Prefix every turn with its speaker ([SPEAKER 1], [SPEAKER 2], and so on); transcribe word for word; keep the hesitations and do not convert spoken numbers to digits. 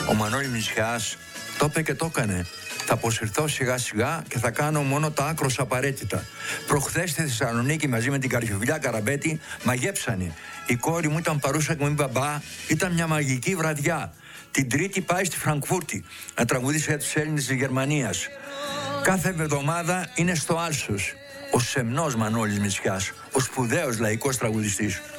[SPEAKER 1] Ο Μανώλης Μητσιάς το είπε και το έκανε. Θα αποσυρθώ σιγά σιγά και θα κάνω μόνο τα άκρως απαραίτητα. Προχθές στη Θεσσαλονίκη μαζί με την Καριοφιλιά Καραμπέτη μαγέψανε. Η κόρη μου ήταν παρούσα και μου είπε μπαμπά, ήταν μια μαγική βραδιά. Την Τρίτη πάει στη Φραγκφούρτη να τραγουδήσει για τους Έλληνες της Γερμανίας. Κάθε εβδομάδα είναι στο Άλσος. Ο σεμνός Μανώλης Μητσιάς, ο σπουδαίος λαϊκός τραγουδιστής.